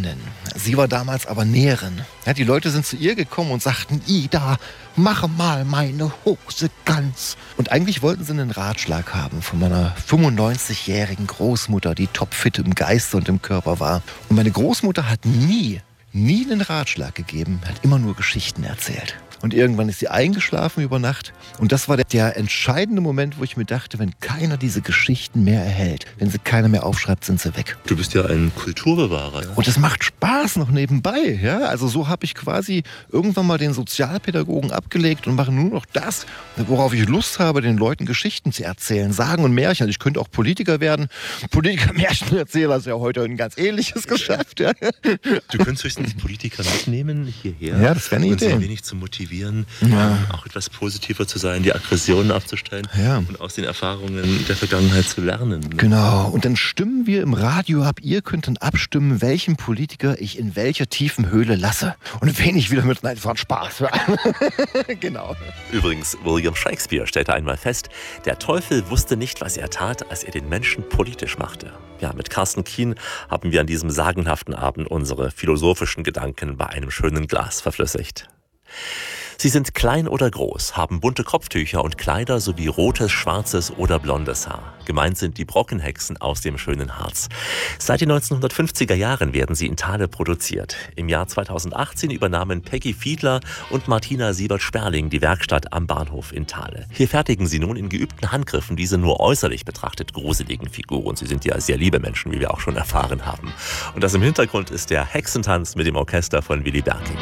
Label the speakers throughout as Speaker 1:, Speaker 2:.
Speaker 1: nennen. Sie war damals aber Näherin. Ja, die Leute sind zu ihr gekommen und sagten, Ida, mache mal meine Hose ganz. Und eigentlich wollten sie einen Ratschlag haben von meiner 95-jährigen Großmutter, die topfit im Geiste und im Körper war. Und meine Großmutter hat nie einen Ratschlag gegeben, hat immer nur Geschichten erzählt. Und irgendwann ist sie eingeschlafen über Nacht. Und das war der entscheidende Moment, wo ich mir dachte, wenn keiner diese Geschichten mehr erhält, wenn sie keiner mehr aufschreibt, sind sie weg.
Speaker 2: Du bist ja ein Kulturbewahrer. Ja?
Speaker 1: Und es macht Spaß noch nebenbei. Ja? Also so habe ich quasi irgendwann mal den Sozialpädagogen abgelegt und mache nur noch das, worauf ich Lust habe, den Leuten Geschichten zu erzählen, Sagen und Märchen. Ich könnte auch Politiker werden. Politiker-Märchenerzähler ist ja heute ein ganz ähnliches Geschäft. Ja?
Speaker 2: Du könntest höchstens Politiker mitnehmen hierher.
Speaker 1: Ja, das wäre eine Idee.
Speaker 2: Und sie ein wenig zu motivieren, auch etwas positiver zu sein, die Aggressionen abzustellen und aus den Erfahrungen der Vergangenheit zu lernen. Ne?
Speaker 1: Genau, und dann stimmen wir im Radio ab. Ihr könnt dann abstimmen, welchen Politiker ich in welcher tiefen Höhle lasse. Und wen ich wieder mit einem einfachen Spaß. Genau.
Speaker 3: Übrigens, William Shakespeare stellte einmal fest, der Teufel wusste nicht, was er tat, als er den Menschen politisch machte. Ja, mit Carsten Kien haben wir an diesem sagenhaften Abend unsere philosophischen Gedanken bei einem schönen Glas verflüssigt. Sie sind klein oder groß, haben bunte Kopftücher und Kleider sowie rotes, schwarzes oder blondes Haar. Gemeint sind die Brockenhexen aus dem schönen Harz. Seit den 1950er Jahren werden sie in Thale produziert. Im Jahr 2018 übernahmen Peggy Fiedler und Martina Siebert-Sperling die Werkstatt am Bahnhof in Thale. Hier fertigen sie nun in geübten Handgriffen diese nur äußerlich betrachtet gruseligen Figuren. Sie sind ja sehr liebe Menschen, wie wir auch schon erfahren haben. Und das im Hintergrund ist der Hexentanz mit dem Orchester von Willy Berking.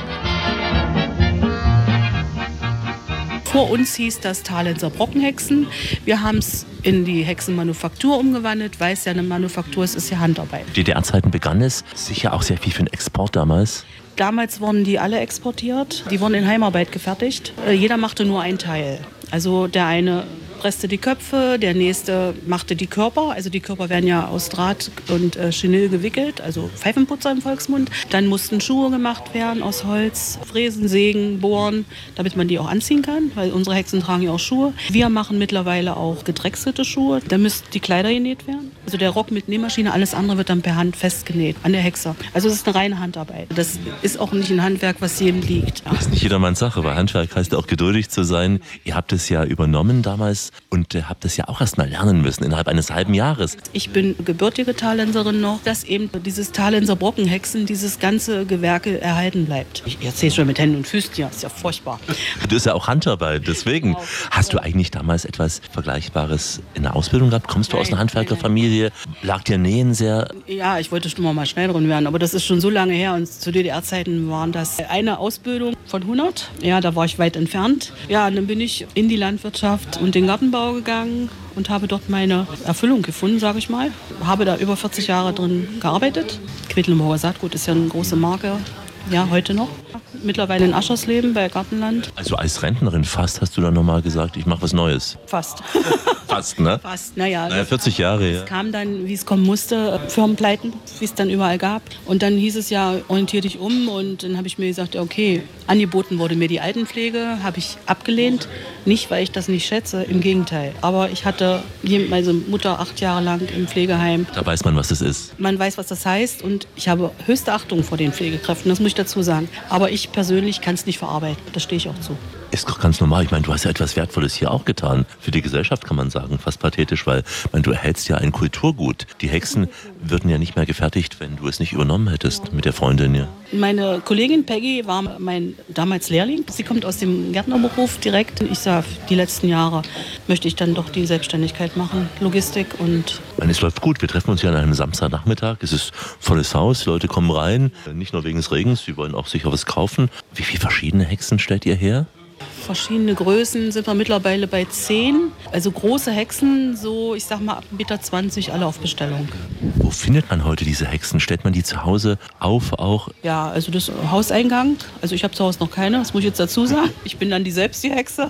Speaker 4: Vor uns hieß das Thalenser Brockenhexen. Wir haben es in die Hexenmanufaktur umgewandelt, weil es ja eine Manufaktur ist, ist ja Handarbeit.
Speaker 3: DDR-Zeiten begann es, sicher auch sehr viel für den Export damals.
Speaker 4: Damals wurden die alle exportiert, die wurden in Heimarbeit gefertigt. Jeder machte nur einen Teil. Also der eine presste die Köpfe, der nächste machte die Körper. Also die Körper werden ja aus Draht und Chenille gewickelt, also Pfeifenputzer im Volksmund. Dann mussten Schuhe gemacht werden aus Holz, fräsen, sägen, bohren, damit man die auch anziehen kann, weil unsere Hexen tragen ja auch Schuhe. Wir machen mittlerweile auch gedrechselte Schuhe, da müssen die Kleider genäht werden. Also der Rock mit Nähmaschine, alles andere wird dann per Hand festgenäht an der Hexe. Also es ist eine reine Handarbeit. Das ist auch nicht ein Handwerk, was jedem liegt.
Speaker 3: Das ist nicht jedermanns Sache, weil Handwerk heißt auch geduldig zu sein. Ihr habt es ja übernommen damals und habt es ja auch erst mal lernen müssen, innerhalb eines halben Jahres.
Speaker 4: Ich bin gebürtige Thalenserin noch, dass eben dieses Thalenser Brockenhexen, dieses ganze Gewerke erhalten bleibt. Ich erzähle schon mit Händen und Füßen, ja, ist ja furchtbar.
Speaker 3: Du bist ja auch Handarbeit, deswegen. Genau. Hast du eigentlich damals etwas Vergleichbares in der Ausbildung gehabt? Kommst du aus einer Handwerkerfamilie? Lag dir Nähen sehr?
Speaker 4: Ja, ich wollte schon mal Schneiderin werden, aber das ist schon so lange her und zu DDR-Zeiten waren das eine Ausbildung von 100. Ja, da war ich weit entfernt. Ja, und dann bin ich in die Landwirtschaft und den Gartenbau gegangen und habe dort meine Erfüllung gefunden, sage ich mal. Habe da über 40 Jahre drin gearbeitet. Quedlinburger Saatgut ist ja eine große Marke, ja, heute noch. Mittlerweile in Aschersleben bei Gartenland.
Speaker 3: Also als Rentnerin fast hast du dann nochmal gesagt, ich mache was Neues.
Speaker 4: Fast.
Speaker 3: Fast, ne?
Speaker 4: Fast, naja.
Speaker 3: 40 Jahre, ja.
Speaker 4: Es kam dann, wie es kommen musste, Firmenpleiten, wie es dann überall gab. Und dann hieß es ja, orientier dich um. Und dann habe ich mir gesagt, okay, angeboten wurde mir die Altenpflege, habe ich abgelehnt. Nicht, weil ich das nicht schätze, im Gegenteil. Aber ich hatte meine Mutter 8 Jahre lang im Pflegeheim.
Speaker 3: Da weiß man, was das ist.
Speaker 4: Man weiß, was das heißt. Und ich habe höchste Achtung vor den Pflegekräften, das muss ich dazu sagen. Aber ich persönlich kann es nicht verarbeiten. Da stehe ich auch zu.
Speaker 3: Ist doch ganz normal. Ich meine, du hast ja etwas Wertvolles hier auch getan. Für die Gesellschaft kann man sagen, fast pathetisch, weil du erhältst ja ein Kulturgut. Die Hexen würden ja nicht mehr gefertigt, wenn du es nicht übernommen hättest mit der Freundin. Ja.
Speaker 4: Meine Kollegin Peggy war mein damals Lehrling. Sie kommt aus dem Gärtnerberuf direkt. Ich sage, die letzten Jahre möchte ich dann doch die Selbstständigkeit machen, Logistik und...
Speaker 3: Es läuft gut. Wir treffen uns hier an einem Samstagnachmittag. Es ist volles Haus, die Leute kommen rein. Nicht nur wegen des Regens, sie wollen auch sicher was kaufen. Wie viele verschiedene Hexen stellt ihr her?
Speaker 4: Verschiedene Größen sind wir mittlerweile bei 10. Also große Hexen, so ich sag mal ab 1,20 Meter, alle auf Bestellung.
Speaker 3: Wo findet man heute diese Hexen? Stellt man die zu Hause auf auch?
Speaker 4: Ja, also das Hauseingang. Also ich habe zu Hause noch keine, das muss ich jetzt dazu sagen. Ich bin dann selbst die Hexe.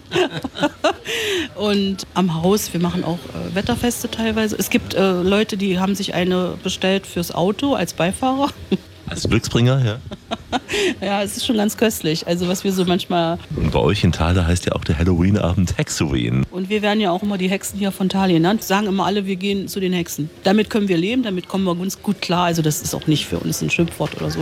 Speaker 4: Und am Haus, wir machen auch Wetterfeste teilweise. Es gibt Leute, die haben sich eine bestellt fürs Auto als Beifahrer.
Speaker 3: Als Glücksbringer, ja?
Speaker 4: Ja, es ist schon ganz köstlich. Also was wir so manchmal...
Speaker 3: Und bei euch in Thale heißt ja auch der Halloween-Abend Hexoween.
Speaker 4: Und wir werden ja auch immer die Hexen hier von Thale genannt. Sagen immer alle, wir gehen zu den Hexen. Damit können wir leben, damit kommen wir uns gut klar. Also das ist auch nicht für uns ein Schimpfwort oder so.